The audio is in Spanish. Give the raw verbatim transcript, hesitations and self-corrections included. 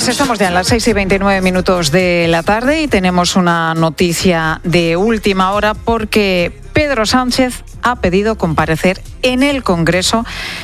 estamos ya en las seis y veintinueve minutos de la tarde y tenemos una noticia de última hora porque Pedro Sánchez ha pedido comparecer en el Congreso